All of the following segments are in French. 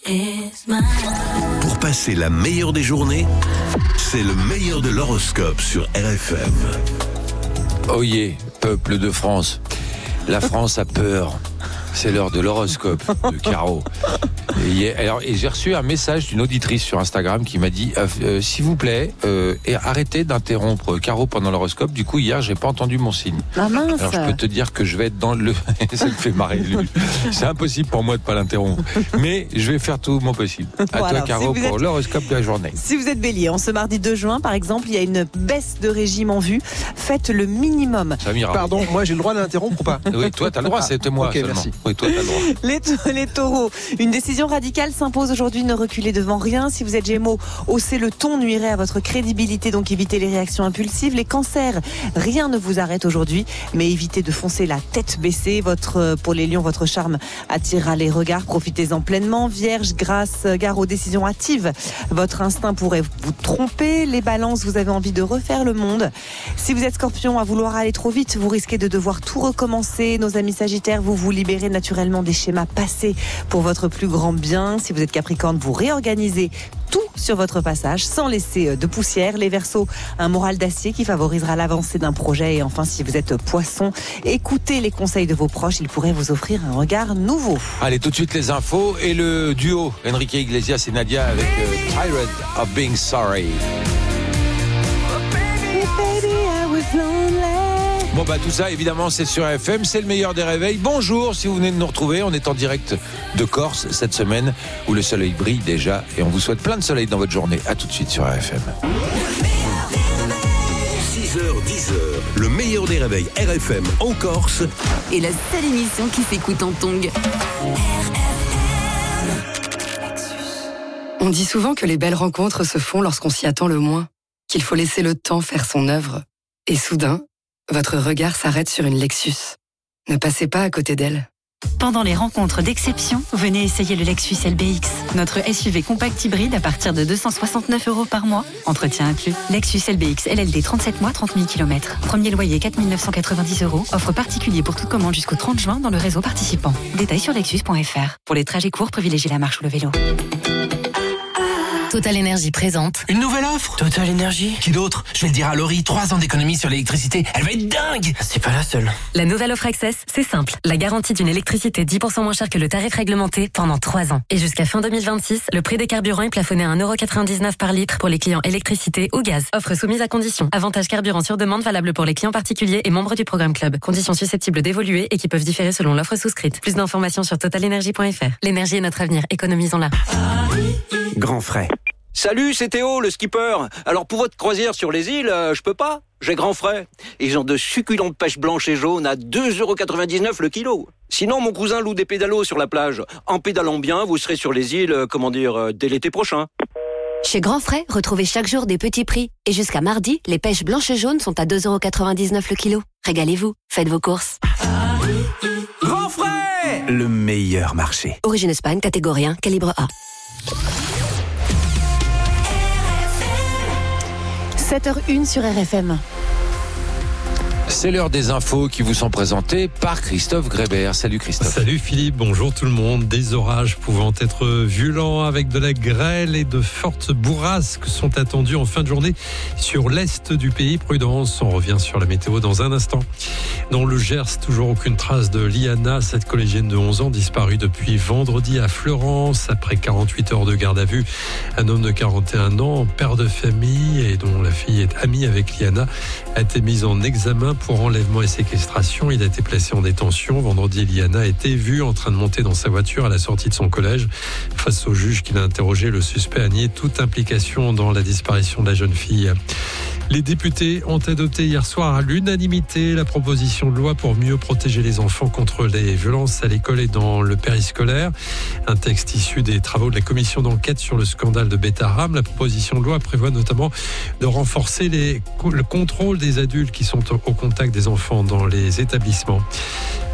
Pour passer la meilleure des journées, c'est le meilleur de l'horoscope sur RFM. Oyez, peuple de France, la France a peur. C'est l'heure de l'horoscope de Caro. Et j'ai reçu un message d'une auditrice sur Instagram qui m'a dit s'il vous plaît, arrêtez d'interrompre Caro pendant l'horoscope. Du coup, hier, j'ai pas entendu mon signe. Ah mince. Alors, je peux te dire que je vais être dans le... Ça me fait marrer. C'est impossible pour moi de pas l'interrompre. Mais je vais faire tout mon possible. À Voilà, toi, Caro, si pour l'horoscope de la journée. Si vous êtes Bélier, en ce mardi 2 juin, par exemple, il y a une baisse de régime en vue. Faites le minimum. Samira. Pardon, moi j'ai le droit d'interrompre ou pas? Oui, toi, t'as le droit, c'était moi Ok, seulement. merci. Oui, toi, t'as le droit. Les taureaux, une décision radicale s'impose aujourd'hui, ne reculez devant rien. Si vous êtes Gémeaux, hausser le ton nuirait à votre crédibilité, donc évitez les réactions impulsives. Les cancers, rien ne vous arrête aujourd'hui, mais évitez de foncer la tête baissée. Pour les lions, votre charme attirera les regards, profitez-en pleinement. Vierge, gare aux décisions hâtives, votre instinct pourrait vous tromper. Les balances, vous avez envie de refaire le monde. Si vous êtes scorpion, à vouloir aller trop vite, vous risquez de devoir tout recommencer. Nos amis sagittaires, vous vous libérez naturellement des schémas passés pour votre plus grand bien. Si vous êtes capricorne, vous réorganisez tout sur votre passage sans laisser de poussière. Les Verseaux, un moral d'acier qui favorisera l'avancée d'un projet. Et enfin, si vous êtes poisson, écoutez les conseils de vos proches, ils pourraient vous offrir un regard nouveau. Allez, tout de suite les infos et le duo Enrique Iglesias et Nadia avec Tired of Being Sorry. Bon bah tout ça évidemment c'est sur FM, c'est le meilleur des réveils. Bonjour si vous venez de nous retrouver, on est en direct de Corse cette semaine où le soleil brille déjà et on vous souhaite plein de soleil dans votre journée. À tout de suite sur RFM. 6h, 10h, le meilleur des réveils RFM en Corse. Et la seule émission qui s'écoute en tongue. On dit souvent que les belles rencontres se font lorsqu'on s'y attend le moins, qu'il faut laisser le temps faire son œuvre. Et soudain, votre regard s'arrête sur une Lexus. Ne passez pas à côté d'elle. Pendant les rencontres d'exception, venez essayer le Lexus LBX. Notre SUV compact hybride à partir de 269 € par mois. Entretien inclus. Lexus LBX LLD 37 mois, 30 000 km. Premier loyer 4 990 €. Offre particulier pour toute commande jusqu'au 30 juin dans le réseau participant. Détails sur lexus.fr. Pour les trajets courts, privilégiez la marche ou le vélo. Total Énergie présente. Une nouvelle offre Total Énergie. Qui d'autre? Je vais le dire à Laurie, 3 ans d'économie sur l'électricité. Elle va être dingue. C'est pas la seule. La nouvelle offre Access, c'est simple. La garantie d'une électricité 10% moins chère que le tarif réglementé pendant 3 ans. Et jusqu'à fin 2026, le prix des carburants est plafonné à 1,99 € par litre pour les clients électricité ou gaz. Offre soumise à conditions. Avantage carburant sur demande valable pour les clients particuliers et membres du programme Club. Conditions susceptibles d'évoluer et qui peuvent différer selon l'offre souscrite. Plus d'informations sur totalenergie.fr. L'énergie est notre avenir, économisons-la. Grand frais. Salut, c'est Théo, le skipper. Alors pour votre croisière sur les îles, je peux pas. J'ai grand frais. Ils ont de succulentes pêches blanches et jaunes à 2,99 € le kilo. Sinon, mon cousin loue des pédalos sur la plage. En pédalant bien, vous serez sur les îles, dès l'été prochain. Chez Grand Frais, retrouvez chaque jour des petits prix. Et jusqu'à mardi, les pêches blanches et jaunes sont à 2,99 € le kilo. Régalez-vous, faites vos courses. Grand frais. Le meilleur marché. Origine Espagne, catégorie 1, calibre A. 7h01 sur RFM. C'est l'heure des infos qui vous sont présentées par Christophe Grébert. Salut Christophe. Salut Philippe, bonjour tout le monde. Des orages pouvant être violents avec de la grêle et de fortes bourrasques sont attendus en fin de journée sur l'est du pays. Prudence, on revient sur la météo dans un instant. Dans le Gers, toujours aucune trace de Liana, cette collégienne de 11 ans disparue depuis vendredi à Fleurance. Après 48 heures de garde à vue, un homme de 41 ans, père de famille et dont la fille est amie avec Liana, a été mis en examen pour enlèvement et séquestration. Il a été placé en détention. Vendredi, Liana a été vue en train de monter dans sa voiture à la sortie de son collège. Face au juge qui l'a interrogé, le suspect a nié toute implication dans la disparition de la jeune fille. Les députés ont adopté hier soir à l'unanimité la proposition de loi pour mieux protéger les enfants contre les violences à l'école et dans le périscolaire. Un texte issu des travaux de la commission d'enquête sur le scandale de Betaram. La proposition de loi prévoit notamment de renforcer le contrôle des adultes qui sont au contact des enfants dans les établissements.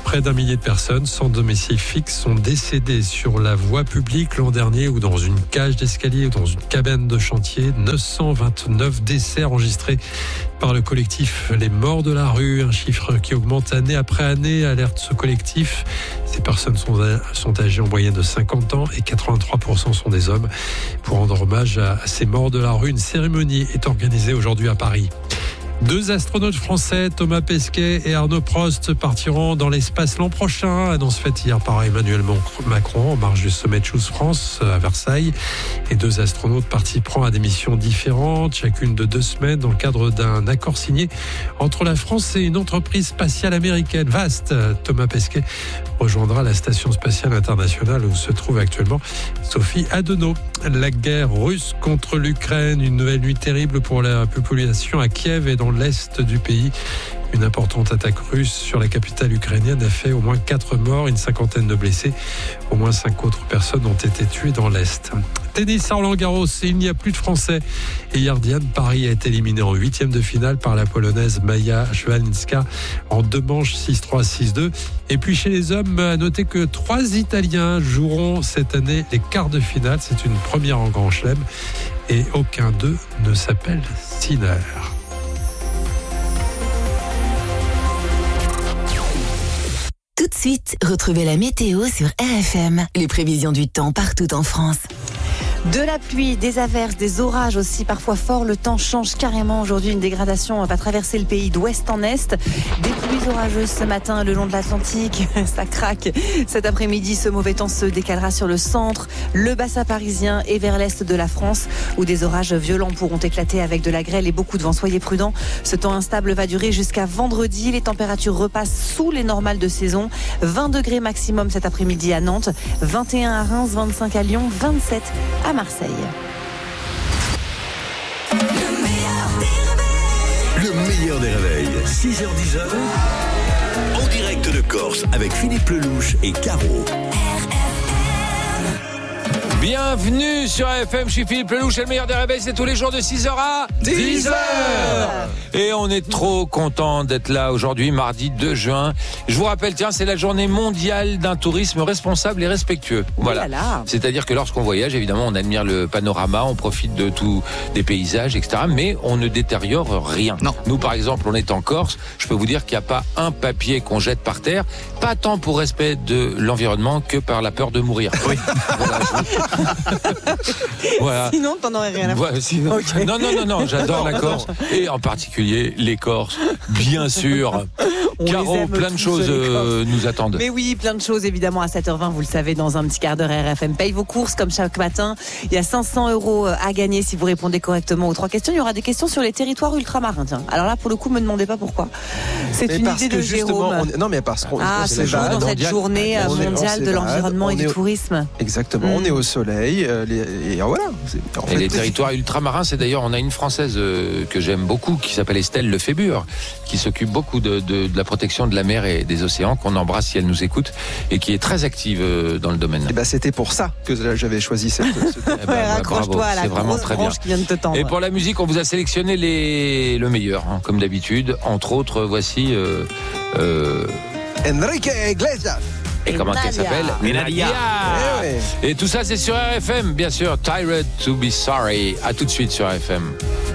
Près d'1 millier de personnes sans domicile fixe sont décédées sur la voie publique l'an dernier ou dans une cage d'escalier ou dans une cabane de chantier. 929 décès enregistrés par le collectif Les Morts de la Rue, un chiffre qui augmente année après année, alerte ce collectif. Ces personnes sont âgées en moyenne de 50 ans et 83% sont des hommes. Pour rendre hommage à ces morts de la rue, une cérémonie est organisée aujourd'hui à Paris. 2 astronautes français, Thomas Pesquet et Arnaud Prost, partiront dans l'espace l'an prochain. Annonce faite hier par Emmanuel Macron en marge du sommet Choose France à Versailles. Les 2 astronautes participeront à des missions différentes, chacune de 2 semaines, dans le cadre d'un accord signé entre la France et une entreprise spatiale américaine vaste. Thomas Pesquet rejoindra la station spatiale internationale où se trouve actuellement Sophie Adenau. La guerre russe contre l'Ukraine, une nouvelle nuit terrible pour la population à Kiev et dans l'est du pays. Une importante attaque russe sur la capitale ukrainienne a fait au moins 4 morts, une cinquantaine de blessés. Au moins 5 autres personnes ont été tuées dans l'est. Tennis à Roland-Garros, il n'y a plus de Français. Et hier, Diane Paris a été éliminée en 8e de finale par la Polonaise Maja Szwalinska en 2 manches 6-3, 6-2. Et puis chez les hommes, à noter que 3 Italiens joueront cette année les quarts de finale. C'est une première en Grand Chelem. Et aucun d'eux ne s'appelle Sinner. Tout de suite, retrouvez la météo sur RFM. Les prévisions du temps partout en France. De la pluie, des averses, des orages aussi, parfois forts. Le temps change carrément aujourd'hui. Une dégradation va traverser le pays d'ouest en est. Des pluies orageuses ce matin le long de l'Atlantique. Ça craque. Cet après-midi, ce mauvais temps se décalera sur le centre, le bassin parisien et vers l'est de la France, où des orages violents pourront éclater avec de la grêle et beaucoup de vent. Soyez prudents. Ce temps instable va durer jusqu'à vendredi. Les températures repassent sous les normales de saison. 20 degrés maximum cet après-midi à Nantes, 21 à Reims, 25 à Lyon, 27 à Marseille. Le meilleur des réveils, 6h10, en direct de Corse avec Philippe Lelouch et Caro. Bienvenue sur RFM, je suis Philippe Lelouch et le meilleur des réveils, c'est tous les jours de 6h à 10h. Et on est trop content d'être là aujourd'hui, mardi 2 juin. Je vous rappelle, tiens, c'est la journée mondiale d'un tourisme responsable et respectueux. Voilà. C'est-à-dire que lorsqu'on voyage, évidemment, on admire le panorama, on profite de tous des paysages, etc. Mais on ne détériore rien. Non. Nous, par exemple, on est en Corse. Je peux vous dire qu'il n'y a pas un papier qu'on jette par terre, pas tant pour respect de l'environnement que par la peur de mourir. Oui. Voilà. Sinon, t'en aurais rien à faire. Sinon... Okay. Non, j'adore la Corse et en particulier les Corses, bien sûr. Caro, plein de choses nous attendent. Mais oui, plein de choses évidemment à 7h20, vous le savez, dans un petit quart d'heure. RFM paye vos courses comme chaque matin. Il y a 500 € à gagner si vous répondez correctement aux 3 questions. Il y aura des questions sur les territoires ultramarins. Tiens. Alors là, pour le coup, me demandez pas pourquoi. C'est une idée de Jérôme. Non, mais parce qu'on se joue dans cette journée mondiale de l'environnement et du tourisme. Exactement. On est au soleil et voilà. Et les territoires ultramarins, c'est d'ailleurs, on a une Française que j'aime beaucoup qui s'appelle Estelle Lefébure, qui s'occupe beaucoup de la protection de la mer et des océans, qu'on embrasse si elle nous écoute et qui est très active dans le domaine. Et c'était pour ça que j'avais choisi cette. Raccroche-toi à la grosse branche qui vient de te tendre. Et pour la musique, on vous a sélectionné le meilleur, comme d'habitude. Entre autres, voici Enrique Iglesias. Et comment elle s'appelle? Nadia. Et tout ça, c'est sur RFM, bien sûr. Tired to be sorry. À tout de suite sur RFM.